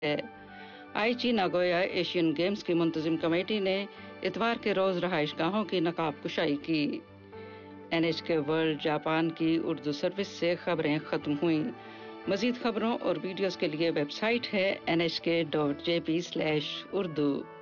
है। आईची Nagoya Asian games की मुंतजिम कमेटी ने इतवार के रोज रहाइश गाहों की नकाब कुशाई की। NHK वर्ल्ड जापान की उर्दू सर्विस से खबरें खत्म हुई। मजीद खबरों और वीडियोस के लिए वेबसाइट है nhk.jp/urdu।